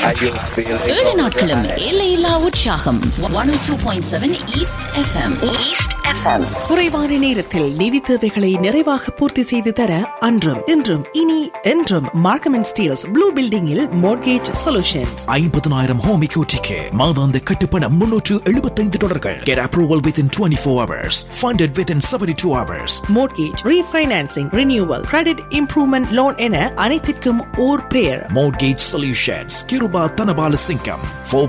ஏழு நாட்களும் எல்லையில்லா உற்சாகம் 102.7 ஈஸ்ட் எஃப்எம். குறைவான நேரத்தில் நிதி தேவைகளை நிறைவாக பூர்த்தி செய்து தர அன்றும் இன்றும் இனி என்றும் மார்க்கம் அண்ட் ஸ்டீல்ஸ் ப்ளூ பில்டிங்கில் மோர்கேஜ் சொல்யூஷன்ஸ். 50,000 ஹோம் எக்யூட்டிக்கு மாதாந்த கட்டுப்பணம் $375. Get approval within 24 hours. Funded within 72 hours. Mortgage refinancing, renewal, credit improvement loan என அனைத்திற்கும் ஓர் பெயர். Mortgage Solutions. Kiruba Tanabala Singham.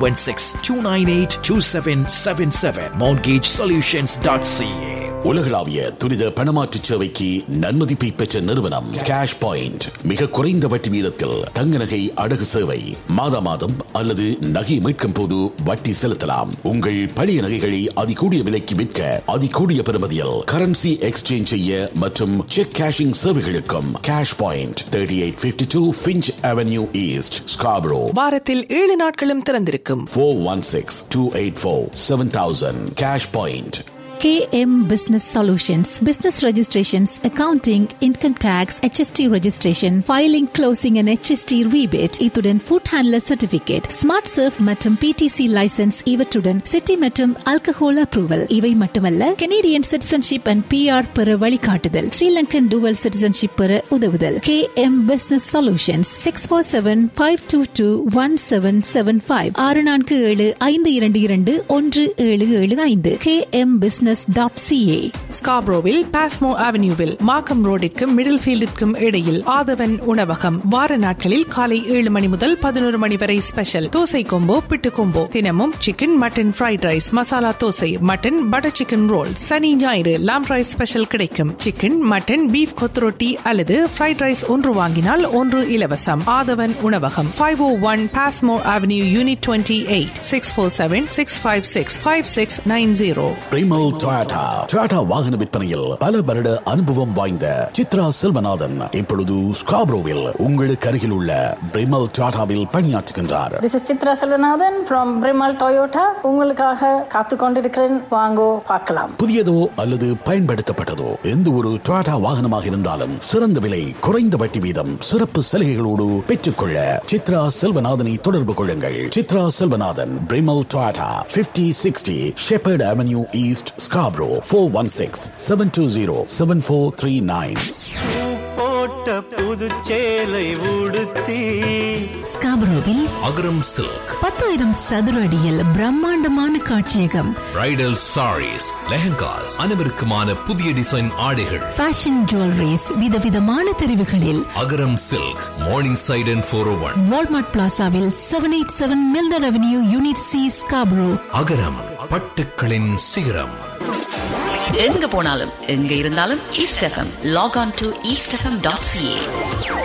416-298-2777. MortgageSolutions.ca. உலகளாவிய துரித பணமாற்று சேவைக்கு நன்மதிப்பை பெற்ற நிறுவனம் கேஷ் பாயிண்ட். மிக குறைந்த வட்டி வீதத்தில் தங்க நகை அடகு சேவை. மாதா மாதம் அல்லது நகை மீட்கும் போது வட்டி செலுத்தலாம். உங்கள் பழைய நகைகளை அதிகூடிய விலைக்கு விற்க அதிகூடிய பெறுமதியில் கரன்சி எக்ஸ்சேஞ்ச் செய்ய மற்றும் check cashing சேவைகளுக்கும் cash point 3852 Finch Avenue East, Scarborough. வாரத்தில் 7 நாட்களும் திறந்திருக்கும். 416-284-7000. Cash Point. KM Business Solutions, business registrations, accounting, income tax, HST registration, filing, closing and HST rebate, இத்துடன் food handler certificate, smart surf மற்றும் PTC license இவற்றுடன் city மற்றும் alcohol approval. இவை மட்டுமல்ல, Canadian citizenship and PR பெற வழிகாட்டுதல், Sri Lankan dual citizenship பெற உதவுதல். KM Business Solutions 647-522-1775 647-522-1775 KM Business .ca. ஸ்கார்பரோவில் பாஸ்மோ அவென்யூவில் மார்க்கம் ரோடிற்கும் மிடில் ஃபீல்டிற்கும் இடையில் ஆதவன் உணவகம். வார நாட்களில் காலை 7 மணி முதல் 11 மணி வரை ஸ்பெஷல் தோசை கொம்போ, பிட்டு கொம்போ, தினமும் chicken, mutton, fried rice, masala dosa, mutton, butter chicken roll, சனி ஞாயிறு லாம் ரைஸ் ஸ்பெஷல் கிடைக்கும். சிக்கன், மட்டன், பீஃப் கொத்து ரொட்டி அல்லது ஃப்ரைட் ரைஸ் ஒன்று வாங்கினால் ஒன்று இலவசம். ஆதவன் உணவகம் 501 பாஸ்மோ அவென்யூ யூனிட் 28 647-656-5690. பிரிமல் டொயோட்டா வாகன விற்பனையில் பல வருட அனுபவம் வாய்ந்த சித்ரா செல்வநாதன் இப்பொழுது ஸ்கார்பரோவில் உங்களுக்கு அருகில் உள்ள பிரிமல் டொயோட்டாவில் பணியாற்றுகின்றார். This is Chitra Selvanathan from Brimal Toyota. உங்களுக்காக காத்துக் கொண்டிருக்கிறேன், வாங்கோ பார்க்கலாம். புதியதோ அல்லது பயன்படுத்தப்பட்டதோ எந்த ஒரு டொயோட்டா வாகனமாக இருந்தாலும் சிறந்த விலை, குறைந்த வட்டி வீதம், சிறப்பு சலுகைகளோடு பெற்றுக்கொள்ள சித்ரா செல்வநாதனை தொடர்பு கொள்ளுங்கள். Chitra Selvanathan, பிரிமல் Toyota, 5060 Shepherd Avenue East, Scarborough. 416-720-7439. புது சேலை உடுத்தி ஸ்கார்பரோவில் அகரம் சில்க் 10,000 சதுர அடியில் பிரம்மாண்டமான காட்சியகம். பிரைடல் சாரீஸ், லெஹங்காஸ், அனைவருக்குமான புதிய டிசைன் ஆடைகள், ஃபேஷன் ஜுவல்லரிஸ், விதவிதமான தெரிவுகளில். அகரம் silk, morning side and 401 Walmart பிளாசாவில் 787 மில்டர் avenue unit C, Scarborough. அகரம் பட்டுக்களின் சிகரம். எங்க போனாலும் எங்க இருந்தாலும் east FM. Lock on to eastfm.ca.